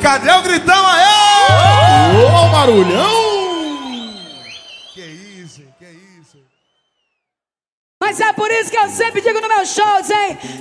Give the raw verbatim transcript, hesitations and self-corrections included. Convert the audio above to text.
cadê o gritão aí? Ô, barulhão! Que isso, que isso. Mas é por isso que eu sempre digo no meu shows, hein?